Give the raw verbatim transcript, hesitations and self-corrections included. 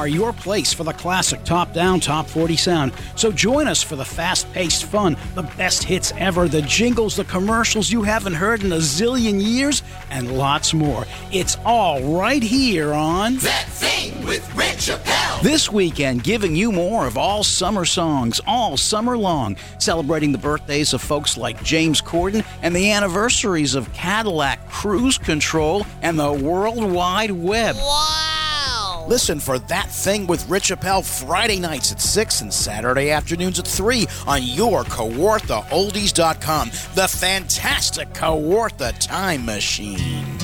are your place for the classic top-down, top forty sound. So join us for the fast-paced fun, the best hits ever, the jingles, the commercials you haven't heard in a zillion years, and lots more. It's all right here on That Thing with Rich Appel. This weekend, giving you more of all summer songs, all summer long, celebrating the birthdays of folks like James Corden and the anniversaries of Cadillac Cruise Control and the World Wide Web. Wow! Listen for That Thing with Rich Appel Friday nights at six and Saturday afternoons at three on your Kawartha Oldies dot com, the fantastic Kawartha Time Machine.